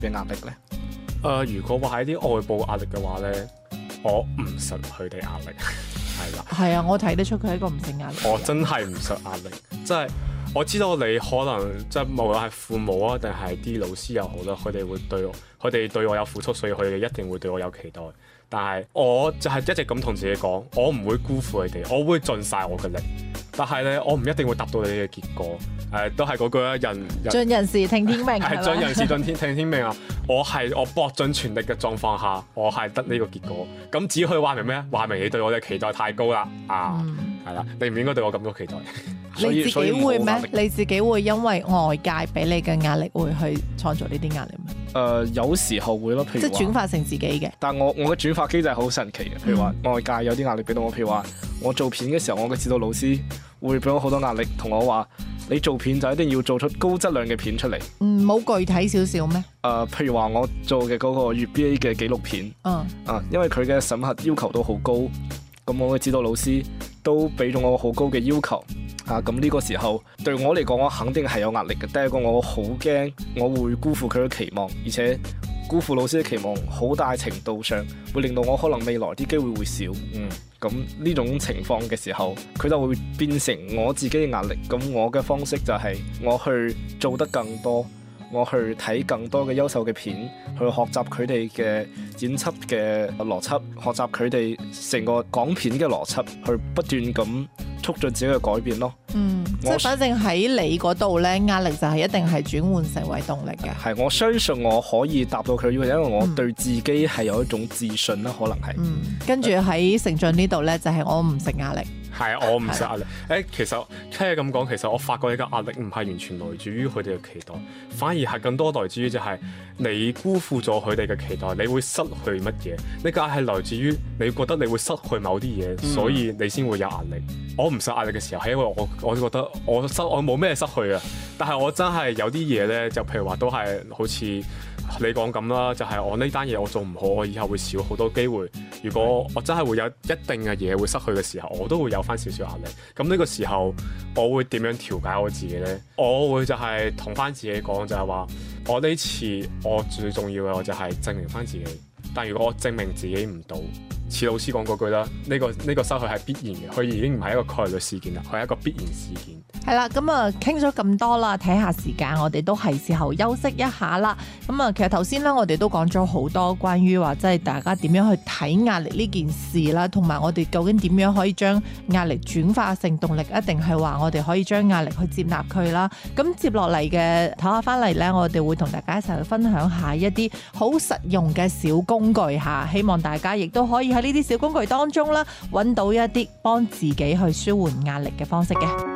嘅壓力呢？ 如果話係啲外部壓力嘅話咧，我唔信佢哋壓力，係啦。 係啊，我睇得出佢係一個唔信壓力。 我真係唔信壓力，即係我知道你可能即係無論係父母啊，定係啲老師又好啦，佢哋會對我，佢哋對我有付出，所以佢哋一定會對我有期待。但係我就係一直咁同自己講，我唔會辜負佢哋，我會盡晒我嘅力。但係咧，我唔一定會達到你嘅結果。都係嗰句啦， 盡人事聽天命， 係盡人事聽天命啊！我搏盡全力嘅狀況下，我係得呢個結果。咁只可以話明咩？話明你對我嘅期待太高啦！係啦，你唔應該對我咁多期待。 你自己會咩？你自己會因為外界俾你嘅壓力，會去創造呢啲壓力咩？ 有時候會咯，譬如即係轉化成自己嘅。 但我嘅轉化機制係好神奇嘅。譬如話外界有啲壓力俾到我，譬如話我做片嘅時候，我嘅指導老師會俾我好多壓力，同我話你做片就一定要做出高質量嘅片出嚟。 冇具體少少咩？ 譬如話我做嘅嗰個粵 BA 嘅紀錄片，因為佢嘅審核要求都好高，咁我嘅指導老師都俾咗我好高嘅要求。咁呢個時候對我嚟講，我肯定係有壓力嘅。第一個我好驚我會辜負佢嘅期望，而且辜負老師嘅期望好大程度上會令到我可能未來啲機會會少。咁呢種情況嘅時候，佢就會變成我自己嘅壓力。咁我嘅方式就係我去做得更多，我去睇更多嘅優秀嘅片，去學習佢哋嘅演輯嘅邏輯，學習佢哋成個講片嘅邏輯，去不斷咁促進自己嘅改變咯。 即係反正喺你嗰度咧，壓力就係一定係轉換成為動力嘅。 係，我相信我可以達到佢要求，因為我對自己係有一種自信啦，可能係。 跟住喺成長呢度咧，就係我唔食壓力。 係，我唔食壓力。其實聽你咁講，其實我發覺你嘅壓力唔係完全來自於佢哋嘅期待，反而係更多來自於就係你辜負咗佢哋嘅期待，你會失去乜嘢？呢個係來自於你覺得你會失去某啲嘢，所以你先會有壓力。我唔受壓力嘅時候，係因為我覺得我冇咩失去啊，但係我真係有啲嘢咧，就譬如話都係好似你講咁啦，就係我呢單嘢我做唔好，我以後會少好多機會。如果我真係會有一定嘅嘢會失去嘅時候，我都會有翻少少壓力。咁呢個時候，我會點樣調解我自己呢？我會就係同翻自己講，就係話我呢次我最重要嘅我就係證明翻自己。但如果我證明自己唔到，似老師講嗰句啦，呢個失去係必然嘅，佢已經唔係一個概率事件啦，佢係一個必然事件。 係啦，咁啊傾咗咁多啦，睇下時間，我哋都係時候休息一下啦。咁啊，其實頭先咧，我哋都講咗好多關於話即係大家點樣去睇壓力呢件事啦，同埋我哋究竟點樣可以將壓力轉化成動力，一定係話我哋可以將壓力去接納佢啦。咁接落嚟嘅唞下翻嚟咧，我哋會同大家一齊去分享下一啲好實用嘅小工具嚇，希望大家亦都可以喺呢啲小工具當中啦，揾到一啲幫自己去舒緩壓力嘅方式嘅。